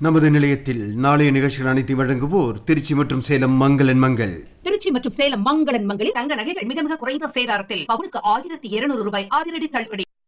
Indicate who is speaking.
Speaker 1: நமது நிலையத்தில் நாளைய நிகழ்ச்சிகள் அனைத்து வழங்குவோர் திருச்சி மற்றும் சேலம் மங்களன் மங்கள்.
Speaker 2: திருச்சி மற்றும் சேலம் மங்களன் மங்களில்
Speaker 3: தங்க நகைகள் மிக மிக குறைந்த சேதாரத்தில் பவுனுக்கு 1200 ரூபாய் அதிரடி தள்ளுபடி.